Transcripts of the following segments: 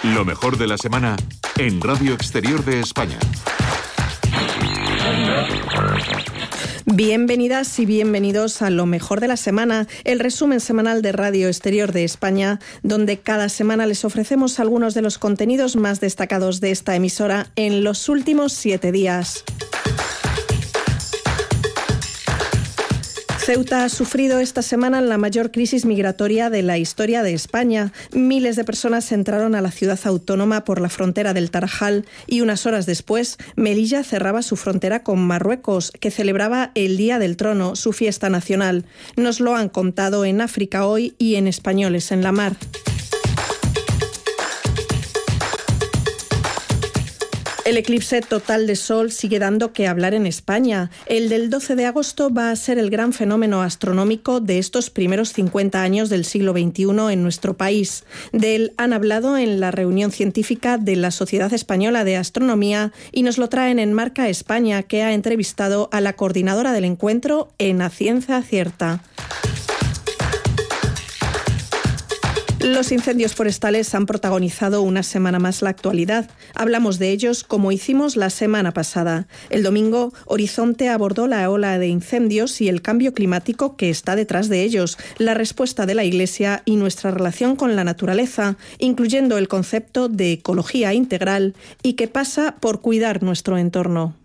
Lo mejor de la semana en Radio Exterior de España. Bienvenidas y bienvenidos a Lo mejor de la semana, el resumen semanal de Radio Exterior de España, donde cada semana les ofrecemos algunos de los contenidos más destacados de esta emisora en los últimos 7 días. Ceuta ha sufrido esta semana la mayor crisis migratoria de la historia de España. Miles de personas entraron a la ciudad autónoma por la frontera del Tarajal y unas horas después, Melilla cerraba su frontera con Marruecos, que celebraba el Día del Trono, su fiesta nacional. Nos lo han contado en África Hoy y en Españoles en la Mar. El eclipse total de Sol sigue dando que hablar en España. El del 12 de agosto va a ser el gran fenómeno astronómico de estos primeros 50 años del siglo XXI en nuestro país. De él han hablado en la reunión científica de la Sociedad Española de Astronomía y nos lo traen en Marca España, que ha entrevistado a la coordinadora del encuentro en A Ciencia Cierta. Los incendios forestales han protagonizado una semana más la actualidad. Hablamos de ellos como hicimos la semana pasada. El domingo, Horizonte abordó la ola de incendios y el cambio climático que está detrás de ellos, la respuesta de la Iglesia y nuestra relación con la naturaleza, incluyendo el concepto de ecología integral y que pasa por cuidar nuestro entorno.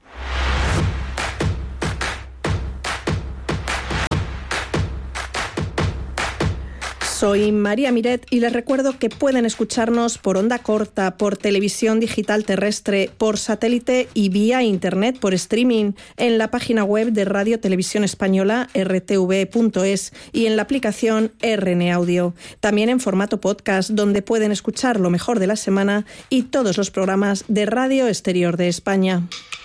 Soy María Miret y les recuerdo que pueden escucharnos por onda corta, por televisión digital terrestre, por satélite y vía internet por streaming en la página web de Radio Televisión Española rtv.es y en la aplicación RN Audio. También en formato podcast, donde pueden escuchar lo mejor de la semana y todos los programas de Radio Exterior de España.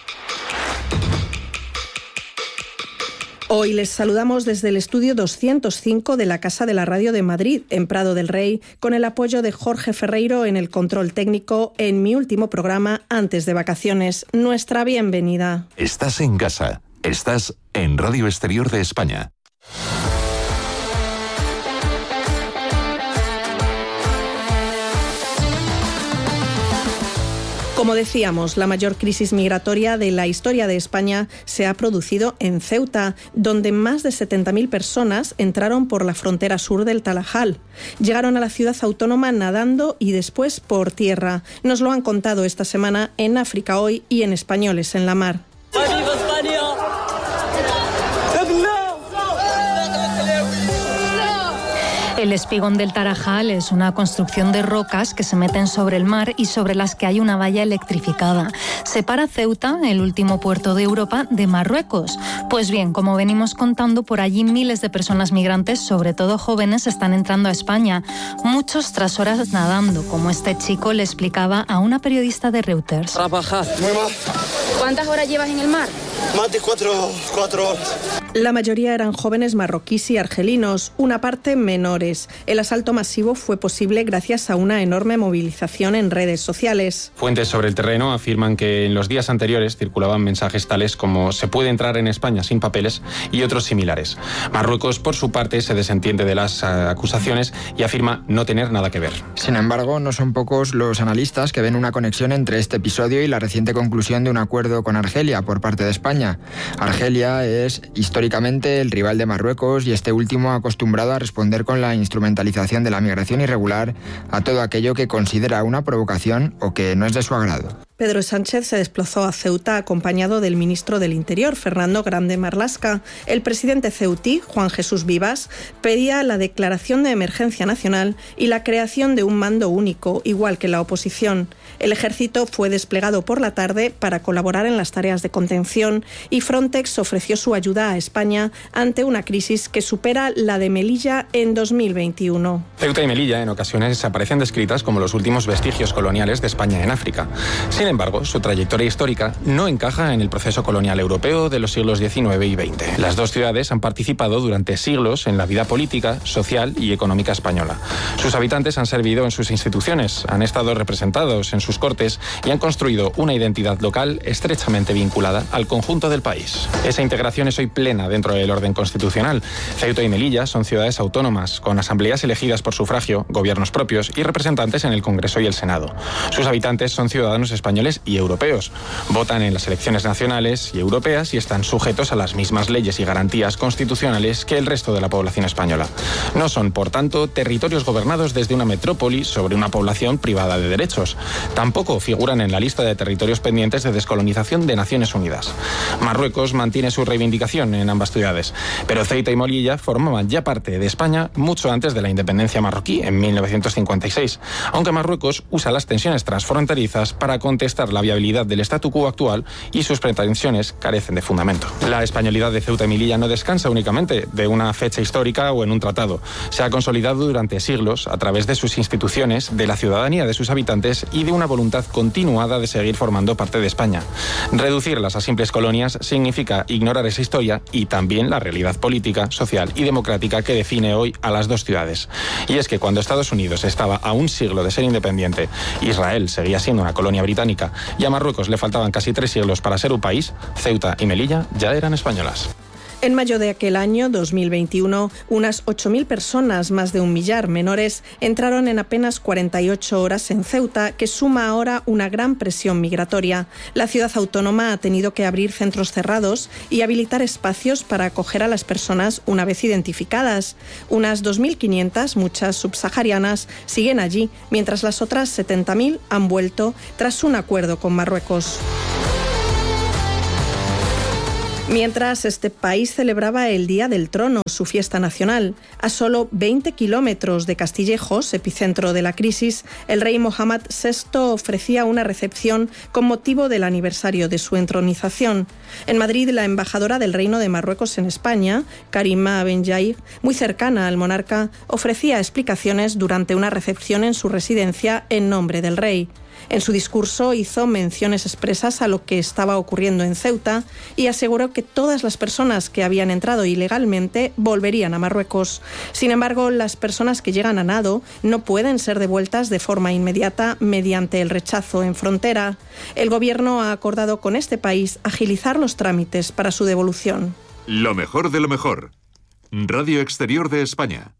Hoy les saludamos desde el estudio 205 de la Casa de la Radio de Madrid, en Prado del Rey, con el apoyo de Jorge Ferreiro en el control técnico en mi último programa antes de vacaciones. Nuestra bienvenida. Estás en casa. Estás en Radio Exterior de España. Como decíamos, la mayor crisis migratoria de la historia de España se ha producido en Ceuta, donde más de 70.000 personas entraron por la frontera sur del Tarajal. Llegaron a la ciudad autónoma nadando y después por tierra. Nos lo han contado esta semana en África Hoy y en Españoles en la Mar. ¡Viva España! El espigón del Tarajal es una construcción de rocas que se meten sobre el mar y sobre las que hay una valla electrificada. Separa Ceuta, el último puerto de Europa, de Marruecos. Pues bien, como venimos contando, por allí miles de personas migrantes, sobre todo jóvenes, están entrando a España. Muchos tras horas nadando, como este chico le explicaba a una periodista de Reuters. Trabajar. ¿Cuántas horas llevas en el mar? Más de 4 horas. La mayoría eran jóvenes marroquíes y argelinos, una parte menores. El asalto masivo fue posible gracias a una enorme movilización en redes sociales. Fuentes sobre el terreno afirman que en los días anteriores circulaban mensajes tales como "se puede entrar en España sin papeles" y otros similares. Marruecos, por su parte, se desentiende de las acusaciones y afirma no tener nada que ver. Sin embargo, no son pocos los analistas que ven una conexión entre este episodio y la reciente conclusión de un acuerdo con Argelia por parte de España. Argelia es históricamente el rival de Marruecos y este último acostumbrado a responder con la instrumentalización de la migración irregular a todo aquello que considera una provocación o que no es de su agrado. Pedro Sánchez se desplazó a Ceuta acompañado del ministro del Interior, Fernando Grande Marlaska. El presidente ceutí, Juan Jesús Vivas, pedía la declaración de emergencia nacional y la creación de un mando único, igual que la oposición. El ejército fue desplegado por la tarde para colaborar en las tareas de contención y Frontex ofreció su ayuda a España ante una crisis que supera la de Melilla en 2021. Ceuta y Melilla en ocasiones aparecen descritas como los últimos vestigios coloniales de España en África. Sin embargo, su trayectoria histórica no encaja en el proceso colonial europeo de los siglos XIX y XX. Las dos ciudades han participado durante siglos en la vida política, social y económica española. Sus habitantes han servido en sus instituciones, han estado representados en sus cortes y han construido una identidad local estrechamente vinculada al conjunto del país. Esa integración es hoy plena dentro del orden constitucional. Ceuta y Melilla son ciudades autónomas, con asambleas elegidas por sufragio, gobiernos propios y representantes en el Congreso y el Senado. Sus habitantes son ciudadanos españoles y europeos. Votan en las elecciones nacionales y europeas y están sujetos a las mismas leyes y garantías constitucionales que el resto de la población española. No son, por tanto, territorios gobernados desde una metrópoli sobre una población privada de derechos. Tampoco figuran en la lista de territorios pendientes de descolonización de Naciones Unidas. Marruecos mantiene su reivindicación en ambas ciudades, pero Ceuta y Melilla formaban ya parte de España mucho antes de la independencia marroquí, en 1956, aunque Marruecos usa las tensiones transfronterizas para contestar la viabilidad del statu quo actual y sus pretensiones carecen de fundamento. La españolidad de Ceuta y Melilla no descansa únicamente de una fecha histórica o en un tratado. Se ha consolidado durante siglos a través de sus instituciones, de la ciudadanía de sus habitantes y de una voluntad continuada de seguir formando parte de España. Reducirlas a simples colonias significa ignorar esa historia y también la realidad política, social y democrática que define hoy a las dos ciudades. Y es que cuando Estados Unidos estaba a un siglo de ser independiente, Israel seguía siendo una colonia británica y a Marruecos le faltaban casi 3 siglos para ser un país, Ceuta y Melilla ya eran españolas. En mayo de aquel año, 2021, unas 8.000 personas, más de 1 millar menores, entraron en apenas 48 horas en Ceuta, que suma ahora una gran presión migratoria. La ciudad autónoma ha tenido que abrir centros cerrados y habilitar espacios para acoger a las personas una vez identificadas. Unas 2.500, muchas subsaharianas, siguen allí, mientras las otras 70.000 han vuelto tras un acuerdo con Marruecos. Mientras este país celebraba el Día del Trono, su fiesta nacional, a solo 20 kilómetros de Castillejos, epicentro de la crisis, el rey Mohamed VI ofrecía una recepción con motivo del aniversario de su entronización. En Madrid, la embajadora del Reino de Marruecos en España, Karima Ben Jair, muy cercana al monarca, ofrecía explicaciones durante una recepción en su residencia en nombre del rey. En su discurso hizo menciones expresas a lo que estaba ocurriendo en Ceuta y aseguró que todas las personas que habían entrado ilegalmente volverían a Marruecos. Sin embargo, las personas que llegan a nado no pueden ser devueltas de forma inmediata mediante el rechazo en frontera. El gobierno ha acordado con este país agilizar los trámites para su devolución. Lo mejor de lo mejor. Radio Exterior de España.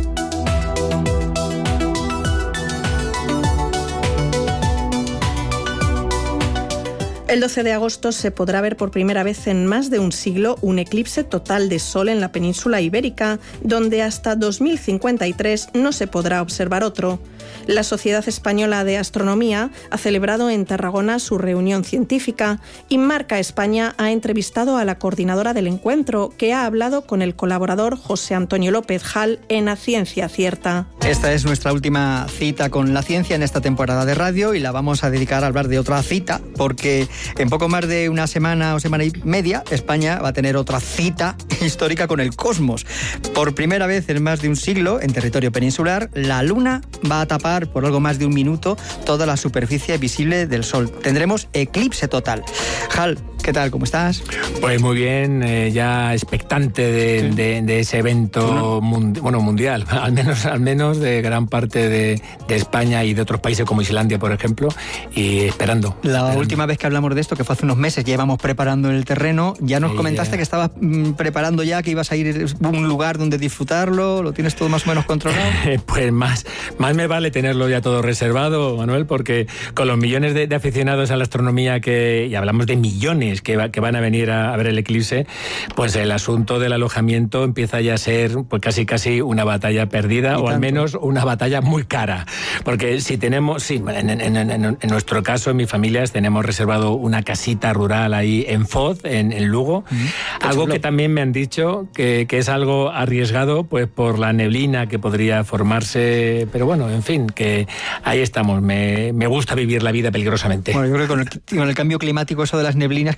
El 12 de agosto se podrá ver por primera vez en más de un siglo un eclipse total de sol en la península ibérica, donde hasta 2053 no se podrá observar otro. La Sociedad Española de Astronomía ha celebrado en Tarragona su reunión científica y Marca España ha entrevistado a la coordinadora del encuentro, que ha hablado con el colaborador José Antonio López Jal en A Ciencia Cierta. Esta es nuestra última cita con la ciencia en esta temporada de radio y la vamos a dedicar a hablar de otra cita, porque en poco más de una semana o semana y media, España va a tener otra cita histórica con el cosmos. Por primera vez en más de un siglo, en territorio peninsular, la Luna va a tapar por algo más de un minuto toda la superficie visible del Sol. Tendremos eclipse total. Jal, ¿qué tal? ¿Cómo estás? Pues muy bien, ya expectante de ese evento mundial, al menos de gran parte de España y de otros países como Islandia, por ejemplo, y esperando. La última vez que hablamos de esto, que fue hace unos meses, ya íbamos preparando el terreno, ya nos comentaste que estabas preparando ya, que ibas a ir a un lugar donde disfrutarlo, ¿lo tienes todo más o menos controlado? Pues más me vale tenerlo ya todo reservado, Manuel, porque con los millones de aficionados a la astronomía y hablamos de millones que van a venir a ver el eclipse, pues el asunto del alojamiento empieza ya a ser pues casi una batalla perdida, o al menos una batalla muy cara, porque si tenemos, en nuestro caso, en mis familias, tenemos reservado una casita rural ahí en Foz, en Lugo, algo que también me han dicho que es algo arriesgado, pues por la neblina que podría formarse, pero bueno, en fin, que ahí estamos. Me gusta vivir la vida peligrosamente. Bueno, yo creo que con el cambio climático, eso de las neblinas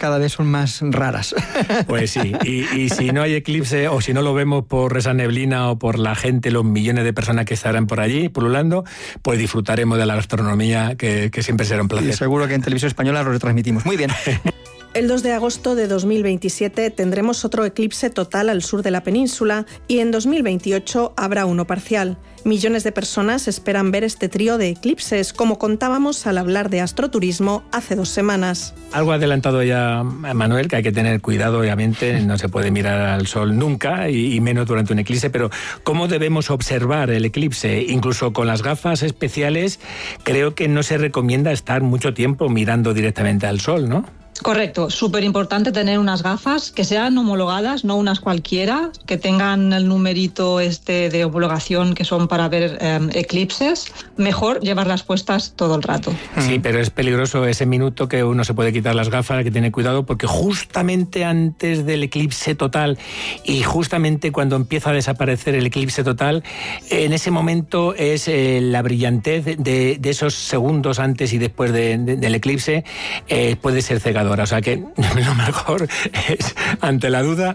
cada vez son más raras. Pues sí, y si no hay eclipse o si no lo vemos por esa neblina o por la gente, los millones de personas que estarán por allí pululando, pues disfrutaremos de la gastronomía, que siempre será un placer. Y seguro que en Televisión Española lo retransmitimos. Muy bien. El 2 de agosto de 2027 tendremos otro eclipse total al sur de la península y en 2028 habrá uno parcial. Millones de personas esperan ver este trío de eclipses, como contábamos al hablar de astroturismo hace 2 semanas. Algo adelantado ya Manuel, que hay que tener cuidado, obviamente, no se puede mirar al sol nunca y menos durante un eclipse, pero ¿cómo debemos observar el eclipse? Incluso con las gafas especiales creo que no se recomienda estar mucho tiempo mirando directamente al sol, ¿no? Correcto, súper importante tener unas gafas que sean homologadas, no unas cualquiera, que tengan el numerito de homologación que son para ver eclipses. Mejor llevarlas puestas todo el rato. Sí, pero es peligroso ese minuto que uno se puede quitar las gafas, hay que tener cuidado, porque justamente antes del eclipse total y justamente cuando empieza a desaparecer el eclipse total, en ese momento es la brillantez de esos segundos antes y después del eclipse, puede ser cegador. O sea que lo mejor es, ante la duda,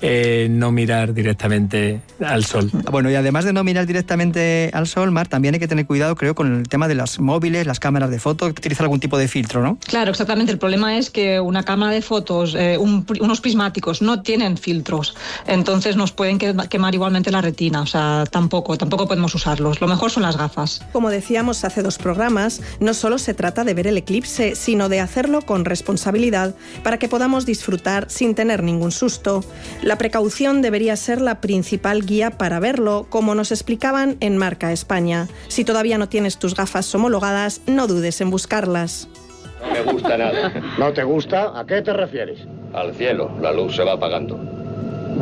no mirar directamente al sol. Bueno, y además de no mirar directamente al sol, Mar, también hay que tener cuidado, creo, con el tema de los móviles, las cámaras de foto, que utilizan algún tipo de filtro, ¿no? Claro, exactamente. El problema es que una cámara de fotos, unos prismáticos, no tienen filtros. Entonces nos pueden quemar igualmente la retina. O sea, tampoco podemos usarlos. Lo mejor son las gafas. Como decíamos hace 2 programas, no solo se trata de ver el eclipse, sino de hacerlo con responsabilidad para que podamos disfrutar sin tener ningún susto. La precaución debería ser la principal guía para verlo, como nos explicaban en Marca España. Si todavía no tienes tus gafas homologadas, no dudes en buscarlas. No me gusta nada. ¿No te gusta? ¿A qué te refieres? Al cielo, la luz se va apagando.